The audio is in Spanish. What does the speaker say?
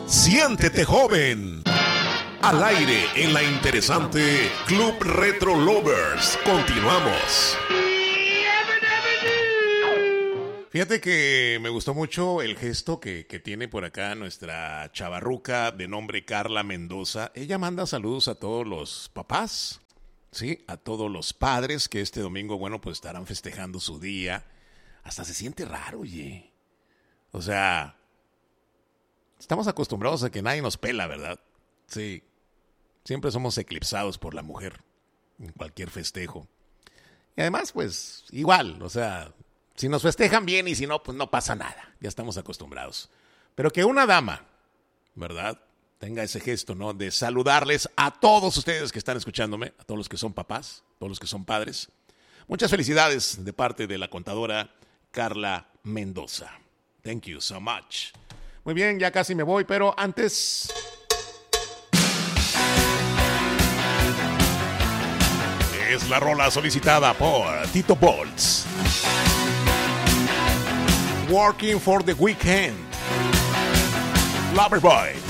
Siéntete joven. Al aire en la interesante Club Retro Lovers. Continuamos. Fíjate que me gustó mucho el gesto que tiene por acá nuestra chavarruca de nombre Carla Mendoza. Ella manda saludos a todos los papás, sí, a todos los padres que este domingo, bueno, pues estarán festejando su día. Hasta se siente raro, oye. O sea, estamos acostumbrados a que nadie nos pela, ¿verdad? Sí. Siempre somos eclipsados por la mujer en cualquier festejo. Y además, pues, igual, o sea, si nos festejan bien y si no, pues no pasa nada. Ya estamos acostumbrados. Pero que una dama, ¿verdad?, tenga ese gesto, ¿no?, de saludarles a todos ustedes que están escuchándome, a todos los que son papás, a todos los que son padres. Muchas felicidades de parte de la contadora Carla Mendoza. Thank you so much. Muy bien, ya casi me voy, pero antes... es la rola solicitada por Tito Bolts. Working for the Weekend. Loverboy.